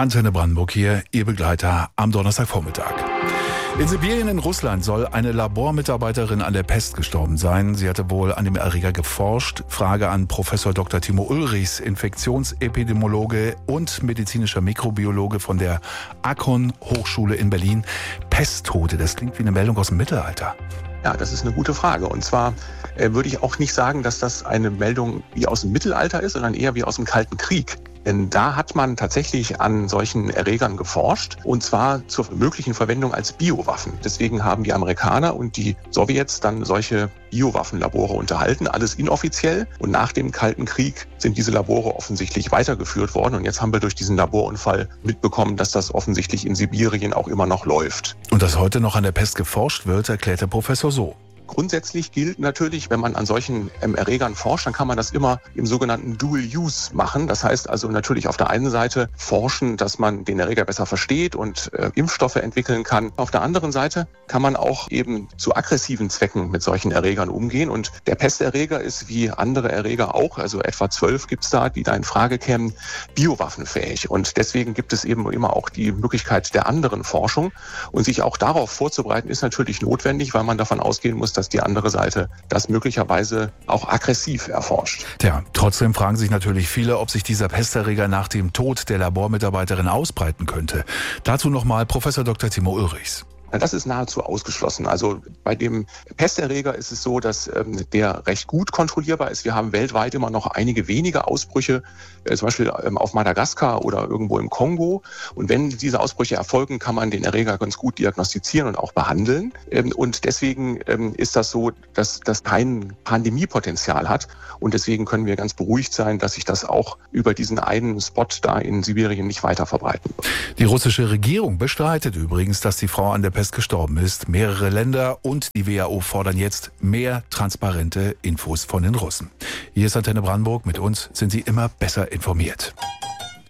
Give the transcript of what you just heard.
Antenne Brandenburg hier, Ihr Begleiter am Donnerstagvormittag. In Sibirien in Russland soll eine Labormitarbeiterin an der Pest gestorben sein. Sie hatte wohl an dem Erreger geforscht. Frage an Professor Dr. Timo Ulrichs, Infektionsepidemiologe und medizinischer Mikrobiologe von der Akon Hochschule in Berlin. Pesttote, das klingt wie eine Meldung aus dem Mittelalter. Ja, das ist eine gute Frage. Und zwar würde ich auch nicht sagen, dass das eine Meldung wie aus dem Mittelalter ist, sondern eher wie aus dem Kalten Krieg. Denn da hat man tatsächlich an solchen Erregern geforscht, und zwar zur möglichen Verwendung als Biowaffen. Deswegen haben die Amerikaner und die Sowjets dann solche Biowaffenlabore unterhalten, alles inoffiziell. Und nach dem Kalten Krieg sind diese Labore offensichtlich weitergeführt worden. Und jetzt haben wir durch diesen Laborunfall mitbekommen, dass das offensichtlich in Sibirien auch immer noch läuft. Und dass heute noch an der Pest geforscht wird, erklärt der Professor so. Grundsätzlich gilt natürlich, wenn man an solchen Erregern forscht, dann kann man das immer im sogenannten Dual Use machen. Das heißt also natürlich auf der einen Seite forschen, dass man den Erreger besser versteht und Impfstoffe entwickeln kann. Auf der anderen Seite kann man auch eben zu aggressiven Zwecken mit solchen Erregern umgehen. Und der Pesterreger ist wie andere Erreger auch, also etwa 12 gibt es da, die da in Frage kämen, biowaffenfähig. Und deswegen gibt es eben immer auch die Möglichkeit der anderen Forschung. Und sich auch darauf vorzubereiten, ist natürlich notwendig, weil man davon ausgehen muss, dass die andere Seite das möglicherweise auch aggressiv erforscht. Tja, trotzdem fragen sich natürlich viele, ob sich dieser Pesterreger nach dem Tod der Labormitarbeiterin ausbreiten könnte. Dazu nochmal Professor Dr. Timo Ulrichs. Das ist nahezu ausgeschlossen. Also bei dem Pesterreger ist es so, dass der recht gut kontrollierbar ist. Wir haben weltweit immer noch einige wenige Ausbrüche, zum Beispiel auf Madagaskar oder irgendwo im Kongo. Und wenn diese Ausbrüche erfolgen, kann man den Erreger ganz gut diagnostizieren und auch behandeln. Und deswegen ist das so, dass das kein Pandemiepotenzial hat. Und deswegen können wir ganz beruhigt sein, dass sich das auch über diesen einen Spot da in Sibirien nicht weiter verbreiten wird. Die russische Regierung bestreitet übrigens, dass die Frau an der Pest gestorben ist. Mehrere Länder und die WHO fordern jetzt mehr transparente Infos von den Russen. Hier ist Antenne Brandenburg. Mit uns sind Sie immer besser informiert.